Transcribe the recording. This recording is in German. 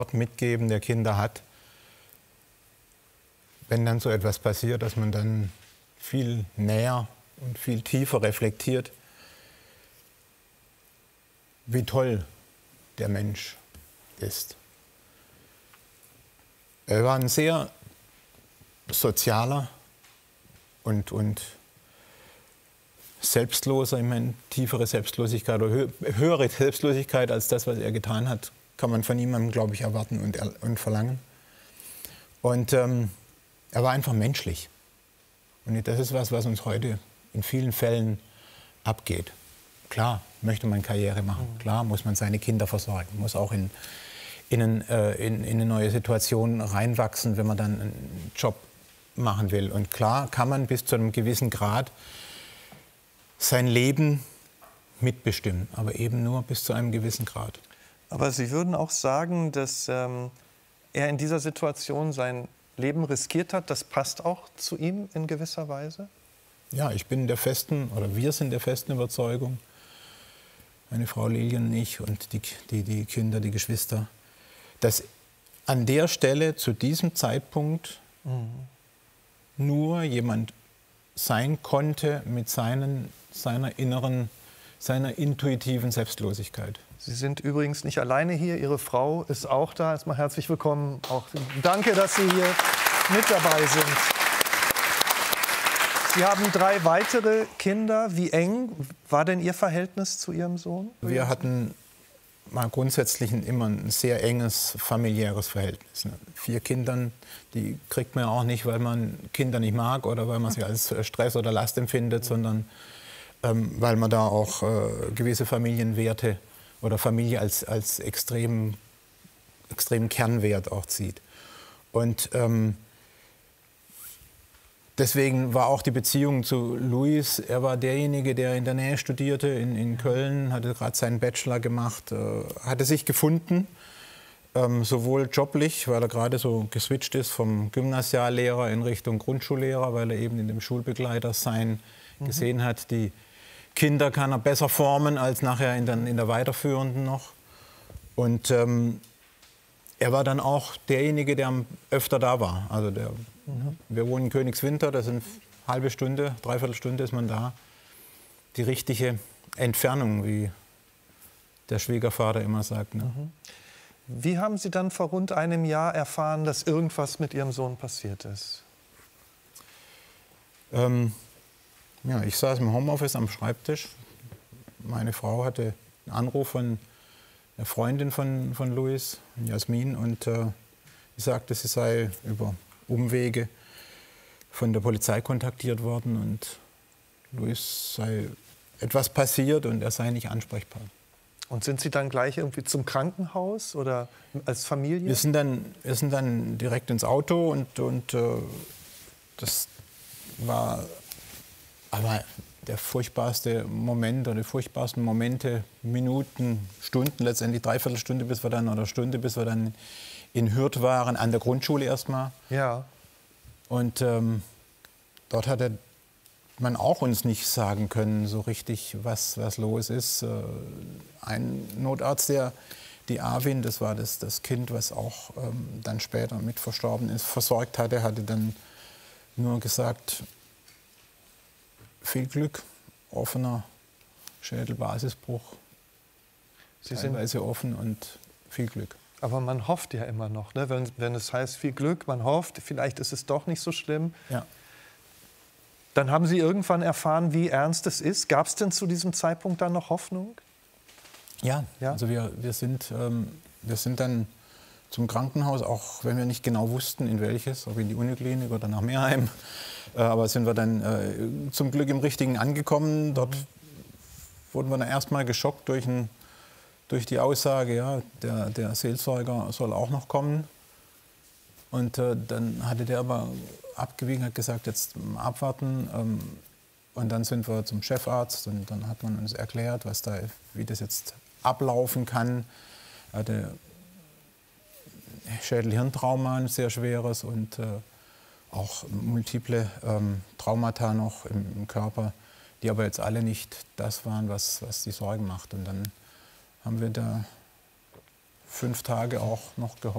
mitgeben, der Kinder hat, wenn dann so etwas passiert, dass man dann viel näher und viel tiefer reflektiert, wie toll der Mensch ist. Er war ein sehr sozialer und selbstloser, ich meine, tiefere Selbstlosigkeit oder höhere Selbstlosigkeit als das, was er getan hat, kann man von niemandem, glaube ich, erwarten und verlangen. Und er war einfach menschlich. Und das ist was uns heute in vielen Fällen abgeht. Klar möchte man Karriere machen, klar muss man seine Kinder versorgen, muss auch in eine neue Situation reinwachsen, wenn man dann einen Job machen will. Und klar kann man bis zu einem gewissen Grad sein Leben mitbestimmen, aber eben nur bis zu einem gewissen Grad. Aber Sie würden auch sagen, dass er in dieser Situation sein Leben riskiert hat, das passt auch zu ihm in gewisser Weise? Ja, ich bin der festen, oder wir sind der festen Überzeugung, meine Frau Lilian und ich und die Kinder, die Geschwister, dass an der Stelle zu diesem Zeitpunkt nur jemand sein konnte mit seiner intuitiven Selbstlosigkeit. Sie sind übrigens nicht alleine hier, Ihre Frau ist auch da. Erstmal herzlich willkommen. Auch danke, dass Sie hier mit dabei sind. Sie haben 3 weitere Kinder. Wie eng war denn Ihr Verhältnis zu Ihrem Sohn? Wir hatten mal grundsätzlich immer ein sehr enges familiäres Verhältnis. 4 Kindern, die kriegt man ja auch nicht, weil man Kinder nicht mag oder weil man sie als Stress oder Last empfindet, sondern weil man da auch gewisse Familienwerte oder Familie als extremen Kernwert auch sieht. Und deswegen war auch die Beziehung zu Luis, er war derjenige, der in der Nähe studierte, in Köln, hatte gerade seinen Bachelor gemacht, hatte sich gefunden, sowohl joblich, weil er gerade so geswitcht ist vom Gymnasiallehrer in Richtung Grundschullehrer, weil er eben in dem Schulbegleitersein gesehen hat, die Kinder kann er besser formen als nachher in der weiterführenden noch. Und er war dann auch derjenige, der öfter da war. Also wir wohnen in Königswinter, das sind halbe Stunde, dreiviertel Stunde ist man da. Die richtige Entfernung, wie der Schwiegervater immer sagt. Ne? Wie haben Sie dann vor rund einem Jahr erfahren, dass irgendwas mit Ihrem Sohn passiert ist? Ja, ich saß im Homeoffice am Schreibtisch. Meine Frau hatte einen Anruf von der Freundin von Luis, Jasmin, und sie sagte, sie sei über Umwege von der Polizei kontaktiert worden und Luis sei etwas passiert und er sei nicht ansprechbar. Und sind Sie dann gleich irgendwie zum Krankenhaus oder als Familie? Wir sind dann direkt ins Auto und das war aber der furchtbarste Moment oder die furchtbarsten Momente, Minuten, Stunden, letztendlich Dreiviertelstunde, bis wir dann in Hürth waren, an der Grundschule erstmal. Ja. Und dort hatte man auch uns nicht sagen können, so richtig, was los ist. Ein Notarzt, die Arvin, das war das Kind, was auch dann später mit verstorben ist, versorgt hatte dann nur gesagt, viel Glück, offener Schädelbasisbruch, teilweise offen und viel Glück. Aber man hofft ja immer noch, ne? Wenn es heißt viel Glück, man hofft, vielleicht ist es doch nicht so schlimm. Ja. Dann haben Sie irgendwann erfahren, wie ernst es ist. Gab es denn zu diesem Zeitpunkt dann noch Hoffnung? Ja, also wir sind dann zum Krankenhaus, auch wenn wir nicht genau wussten, in welches, ob in die Uniklinik oder nach Meerheim. Aber sind wir dann zum Glück im Richtigen angekommen. Dort wurden wir dann erstmal geschockt durch die Aussage, ja, der Seelsorger soll auch noch kommen. Und dann hatte der aber abgewiegen, hat gesagt, jetzt abwarten. Und dann sind wir zum Chefarzt und dann hat man uns erklärt, wie das jetzt ablaufen kann. Er hatte Schädel-Hirntrauma, ein sehr schweres, und auch multiple Traumata noch im Körper, die aber jetzt alle nicht das waren, was die Sorgen macht. Und dann haben wir da 5 Tage auch noch gehofft.